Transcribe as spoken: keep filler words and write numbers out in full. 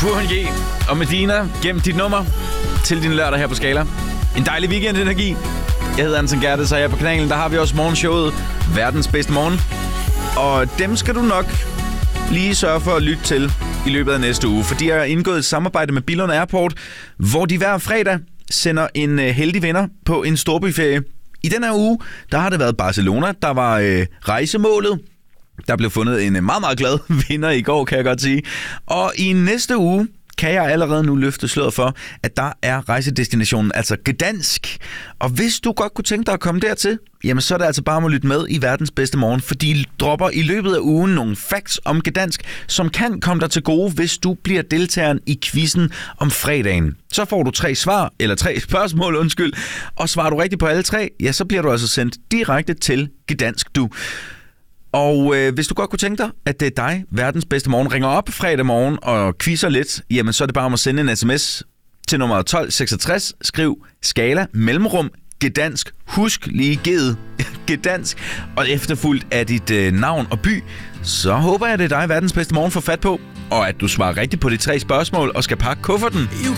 Burhan G og Medina, gem dit nummer til din lørdag her på Skala. En dejlig weekendenergi. Jeg hedder Anton Gertes, og her på kanalen, der har vi også morgenshowet Verdens Bedste Morgen. Og dem skal du nok lige sørge for at lytte til i løbet af næste uge, for de har indgået et samarbejde med Billund Airport, hvor de hver fredag sender en heldig vinder på en storbyferie. I den her uge, der har det været Barcelona, der var øh, rejsemålet. Der blev fundet en meget, meget glad vinder i går, kan jeg godt sige. Og i næste uge kan jeg allerede nu løfte sløret for, at der er rejsedestinationen, altså Gdansk. Og hvis du godt kunne tænke dig at komme dertil, jamen så er det altså bare at lytte med i Verdens Bedste Morgen, for de dropper i løbet af ugen nogle facts om Gdansk, som kan komme dig til gode, hvis du bliver deltageren i quizzen om fredagen. Så får du tre svar, eller tre spørgsmål, undskyld, og svarer du rigtigt på alle tre, ja, så bliver du altså sendt direkte til Gdansk, du. Og øh, hvis du godt kunne tænke dig, at det er dig, Verdens Bedste Morgen, ringer op fredag morgen og quizzer lidt, jamen så er det bare om at sende en sms til nummer tolv seksogtres. Skriv Skala mellemrum Gdansk. Husk lige givet Gdansk. Og efterfulgt af dit øh, navn og by. Så håber jeg, at det er dig, Verdens Bedste Morgen, får fat på. Og at du svarer rigtigt på de tre spørgsmål og skal pakke kufferten.